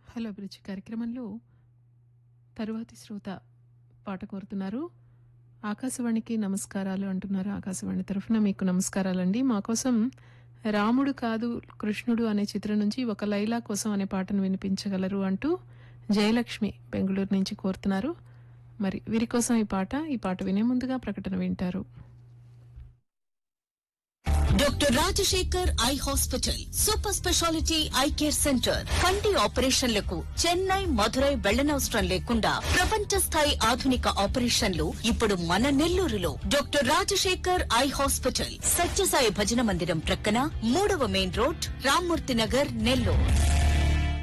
Hello అభిరుచి కార్యక్రమంలో తరువాతి శ్రోత పాట కోరుతున్నారు. ఆకాశవాణికి నమస్కారాలు అంటున్నారు. ఆకాశవాణి తరఫున మీకు నమస్కారాలండి. మా కోసం రాముడు కాదు కృష్ణుడు అనే చిత్రం నుంచి ఒక లైలా కోసం అనే పాటను వినిపించగలరు అంటూ జయలక్ష్మి బెంగళూరు నుంచి కోరుతున్నారు. మరి వీరి కోసం ఈ పాట వినే ముందుగా ప్రకటన వింటారు. Doctor Rajasekhar eye hospital super speciality eye care centre కంటి ఆపరేషన్లకు చెన్నై, మధురై వెళ్లనవసరం లేకుండా ప్రపంచ స్థాయి ఆధునిక ఆపరేషన్లు ఇప్పుడు మన నెల్లూరులో. Doctor Rajasekhar eye hospital Sathya Sai భజన మందిరం ప్రక్కన 3వ మెయిన్ రోడ్, రామ్మూర్తి నగర్, నెల్లూరు.